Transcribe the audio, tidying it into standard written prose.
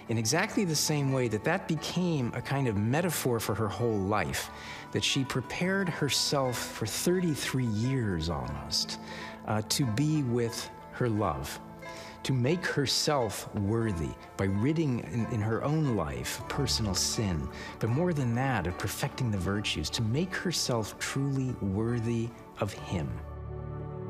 in exactly the same way that became a kind of metaphor for her whole life, that she prepared herself for 33 years almost to be with her love, to make herself worthy by ridding in her own life personal sin, but more than that, of perfecting the virtues, to make herself truly worthy of him.